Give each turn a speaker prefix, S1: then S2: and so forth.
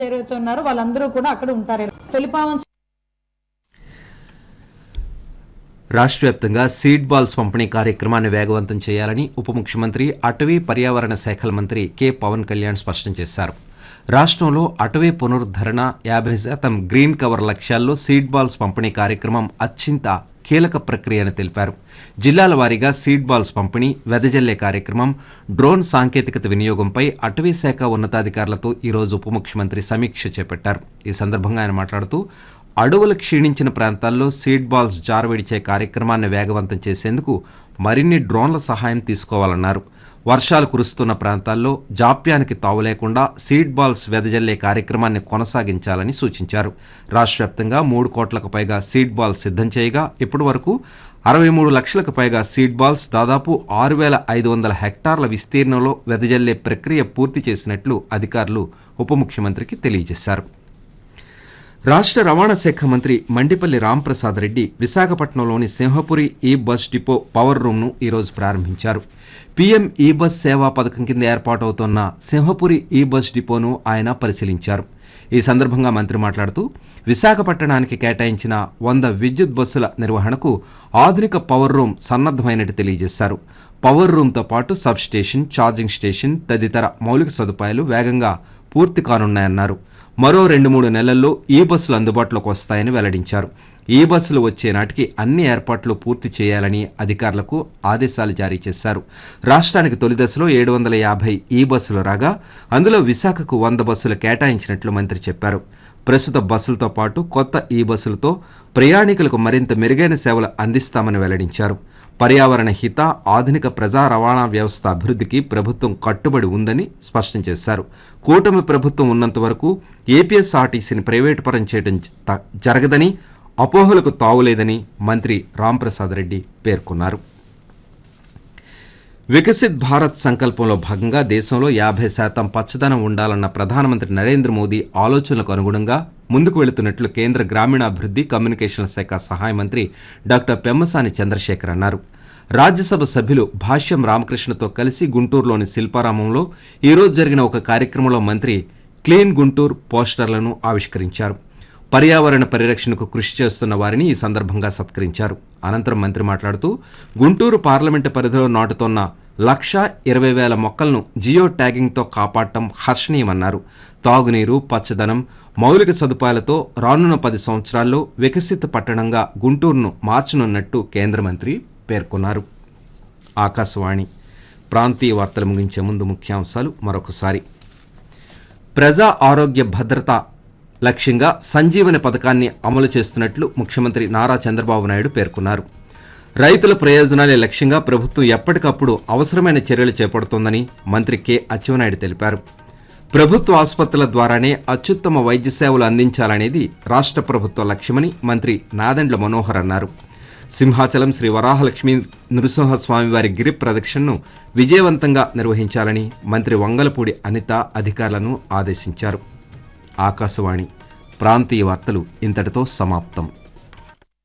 S1: ఎవరైతే ఉన్నారో వాళ్ళందరూ కూడా అక్కడ ఉంటారు. తొలిపావం
S2: రాష్ట్ర వ్యాప్తంగా సీడ్ బాల్స్ పంపిణీ కార్యక్రమాన్ని వేగవంతం చేయాలని ఉప ముఖ్యమంత్రి అటవీ పర్యావరణ శాఖల మంత్రి కె పవన్ కళ్యాణ్ స్పష్టం చేశారు. రాష్ట్రంలో అటవీ పునరుద్ధరణ 50% గ్రీన్ కవర్ లక్ష్యాల్లో సీడ్ బాల్స్ పంపిణీ కార్యక్రమం అత్యంత కీలక ప్రక్రియ అని తెలిపారు. జిల్లాల వారీగా సీడ్ బాల్స్ పంపిణీ, వెదజల్లే కార్యక్రమం, డ్రోన్ సాంకేతికత వినియోగంపై అటవీ శాఖ ఉన్నతాధికారులతో ఈరోజు ఉప ముఖ్యమంత్రి సమీక్ష చేపట్టారు. ఈ సందర్భంగా ఆయన మాట్లాడుతూ అడవులు క్షీణించిన ప్రాంతాల్లో సీడ్ బాల్స్ జారవిడిచే కార్యక్రమాన్ని వేగవంతం చేసేందుకు మరిన్ని డ్రోన్ల సహాయం తీసుకోవాలన్నారు. వర్షాలు కురుస్తున్న ప్రాంతాల్లో జాప్యానికి తావు లేకుండా సీడ్ బాల్స్ వెదజల్లే కార్యక్రమాన్ని కొనసాగించాలని సూచించారు. రాష్ట్ర వ్యాప్తంగా 3 కోట్లకు పైగా సీడ్ బాల్స్ సిద్ధం చేయగా ఇప్పటి వరకు 63 లక్షలకు పైగా సీడ్ బాల్స్ దాదాపు 6,500 హెక్టార్ల విస్తీర్ణంలో వెదజల్లే ప్రక్రియ పూర్తి చేసినట్లు అధికారులు ఉప ముఖ్యమంత్రికి తెలియజేశారు. రాష్ట్ర రవాణా శాఖ మంత్రి మండిపల్లి రాంప్రసాద్ రెడ్డి విశాఖపట్నంలోని సింహపురి ఈ బస్ డిపో పవర్ రూమ్ను ఈరోజు ప్రారంభించారు. పీఎం ఈ బస్ సేవా పథకం కింద ఏర్పాటవుతోన్న సింహపురి ఈ బస్ డిపోను ఆయన పరిశీలించారు. ఈ సందర్భంగా మంత్రి మాట్లాడుతూ విశాఖపట్టణానికి కేటాయించిన 100 విద్యుత్ బస్సుల నిర్వహణకు ఆధునిక పవర్ రూమ్ సన్నద్ధమైనట్టు తెలియజేశారు. పవర్ రూమ్తో పాటు సబ్ స్టేషన్, ఛార్జింగ్ స్టేషన్ తదితర మౌలిక సదుపాయాలు వేగంగా పూర్తి కానున్నాయన్నారు. మరో 2-3 నెలల్లో ఈ బస్సులు అందుబాటులోకి వస్తాయని వెల్లడించారు. ఈ బస్సులు వచ్చే నాటికి అన్ని ఏర్పాట్లు పూర్తి చేయాలని అధికారులకు ఆదేశాలు జారీ చేశారు. రాష్ట్రానికి తొలి దశలో 750 ఈ బస్సులు రాగా అందులో విశాఖకు 100 బస్సులు కేటాయించినట్లు మంత్రి చెప్పారు. ప్రస్తుత బస్సులతో పాటు కొత్త ఈ బస్సులతో ప్రయాణికులకు మరింత మెరుగైన సేవలు అందిస్తామని వెల్లడించారు. పర్యావరణ హిత ఆధునిక ప్రజా రవాణా వ్యవస్థ అభివృద్ధికి ప్రభుత్వం కట్టుబడి ఉందని స్పష్టం చేశారు. కూటమి ప్రభుత్వం ఉన్నంత వరకు ఏపీఎస్ఆర్టీసీని ప్రైవేటు పరం చేయడం జరగదని, అపోహలకు తావులేదని మంత్రి రాంప్రసాద్ రెడ్డి పేర్కొన్నారు. వికసిత్ భారత్ సంకల్పంలో భాగంగా దేశంలో 50% పచ్చదనం ఉండాలన్న ప్రధానమంత్రి నరేంద్ర మోదీ ఆలోచనలకు అనుగుణంగా ముందుకు వెళుతున్నట్లు కేంద్ర గ్రామీణాభివృద్ధి కమ్యూనికేషన్ల శాఖ సహాయ మంత్రి డాక్టర్ పెమ్మసాని చంద్రశేఖర్ అన్నారు. రాజ్యసభ సభ్యులు భాష్యం రామకృష్ణతో కలిసి గుంటూరులోని శిల్పారామంలో ఈరోజు జరిగిన ఒక కార్యక్రమంలో మంత్రి క్లీన్ గుంటూరు పోస్టర్లను ఆవిష్కరించారు. పర్యావరణ పరిరక్షణకు కృషి చేస్తున్న వారిని ఈ సందర్భంగా సత్కరించారు. అనంతరం మంత్రి మాట్లాడుతూ గుంటూరు పార్లమెంటు పరిధిలో నాటుతోన్న 1,20,000 మొక్కలను జియో ట్యాగింగ్తో కాపాడటం హర్షణీయమన్నారు. తాగునీరు, పచ్చదనం, మౌలిక సదుపాయాలతో రానున్న 10 సంవత్సరాల్లో వికసిత పట్టణంగా గుంటూరును మార్చనున్నట్టు కేంద్ర మంత్రి పేర్కొన్నారు. ఆకాశవాణి ప్రాంతీయ వార్తలు ముగించే ముందు ముఖ్యాంశాలు మరొకసారి. ప్రజా ఆరోగ్య భద్రత లక్ష్యంగా సంజీవని పథకాన్ని అమలు చేస్తున్నట్లు ముఖ్యమంత్రి నారా చంద్రబాబు నాయుడు పేర్కొన్నారు. రైతుల ప్రయోజనాలే లక్ష్యంగా ప్రభుత్వం ఎప్పటికప్పుడు అవసరమైన చర్యలు చేపడుతోందని మంత్రి కె అచ్చెన్నాయుడు తెలిపారు. ప్రభుత్వ ఆసుపత్రుల ద్వారానే అత్యుత్తమ వైద్య సేవలు అందించాలనేది రాష్ట్ర ప్రభుత్వ లక్ష్యమని మంత్రి నాదెండ్ల మనోహర్ అన్నారు. సింహాచలం శ్రీ వరాహలక్ష్మీ నృసింహస్వామివారి గిరి ప్రదక్షిణను విజయవంతంగా నిర్వహించాలని మంత్రి వంగలపూడి అనిత అధికారులను ఆదేశించారు. ఆకాశవాణి ప్రాంతీయ వార్తలు ఇంతటితో సమాప్తం.